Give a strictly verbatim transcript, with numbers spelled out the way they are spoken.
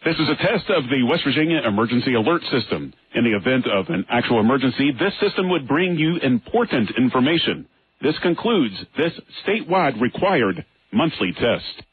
This is a test of the West Virginia Emergency Alert System. In the event of an actual emergency, this system would bring you important information. This concludes this statewide required monthly test.